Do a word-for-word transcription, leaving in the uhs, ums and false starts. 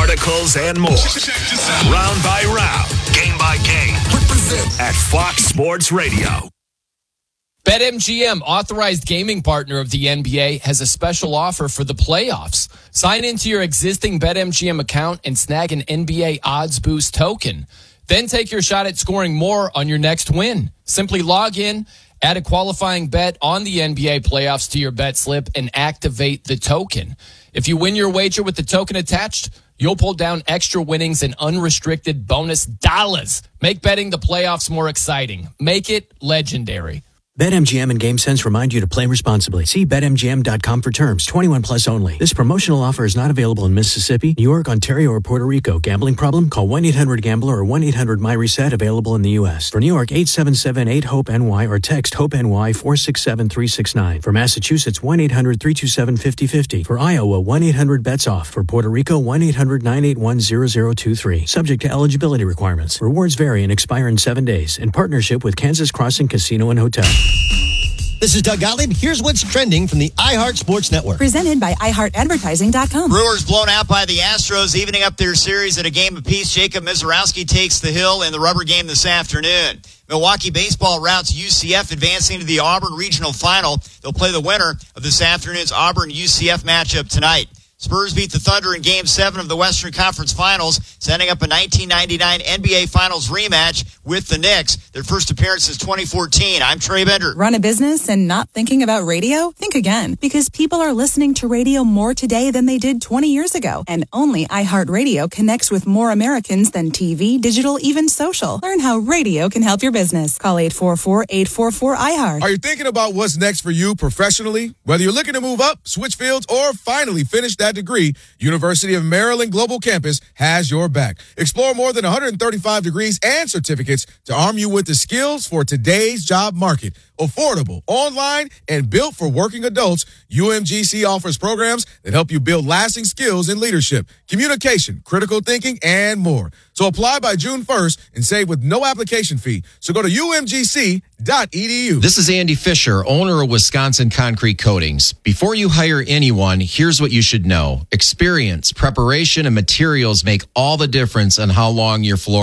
articles, and more. Round by round, game by game. Represent at Fox Sports Radio. BetMGM, authorized gaming partner of the N B A, has a special offer for the playoffs. Sign into your existing BetMGM account and snag an N B A Odds Boost token. Then take your shot at scoring more on your next win. Simply log in, add a qualifying bet on the N B A playoffs to your bet slip, and activate the token. If you win your wager with the token attached, you'll pull down extra winnings and unrestricted bonus dollars. Make betting the playoffs more exciting. Make it legendary. BetMGM and GameSense remind you to play responsibly. See Bet M G M dot com for terms. twenty-one plus only. This promotional offer is not available in Mississippi, New York, Ontario, or Puerto Rico. Gambling problem? Call one eight hundred gambler or one eight hundred my reset, available in the U S. For New York, eight seven seven eight hope N Y or text HOPE-NY four six seven three six nine. For Massachusetts, one eight hundred three two seven five zero five zero. For Iowa, one eight hundred bets off. For Puerto Rico, one eight hundred nine eight one zero zero two three. Subject to eligibility requirements. Rewards vary and expire in seven days. In partnership with Kansas Crossing Casino and Hotel. This is Doug Gottlieb. Here's what's trending from the iHeart Sports Network. Presented by i heart advertising dot com. Brewers blown out by the Astros, evening up their series at a game apiece. Jacob Mizorowski takes the hill in the rubber game this afternoon. Milwaukee baseball routes U C F advancing to the Auburn Regional Final. They'll play the winner of this afternoon's Auburn-U C F matchup tonight. Spurs beat the Thunder in Game seven of the Western Conference Finals, setting up a nineteen ninety-nine N B A Finals rematch with the Knicks. Their first appearance since twenty fourteen. I'm Trey Bender. Run a business and not thinking about radio? Think again, because people are listening to radio more today than they did twenty years ago. And only iHeartRadio connects with more Americans than T V, digital, even social. Learn how radio can help your business. Call eight four four, eight four four, I heart. Are you thinking about what's next for you professionally? Whether you're looking to move up, switch fields, or finally finish that degree, University of Maryland Global Campus has your back. Explore more than one hundred thirty-five degrees and certificates to arm you with the skills for today's job market. Affordable, online, and built for working adults, U M G C offers programs that help you build lasting skills in leadership, communication, critical thinking, and more. So apply by June first and save with no application fee. So go to U M G C dot E D U. This is Andy Fisher, owner of Wisconsin Concrete Coatings. Before you hire anyone, here's what you should know. Experience, preparation, and materials make all the difference on how long your floor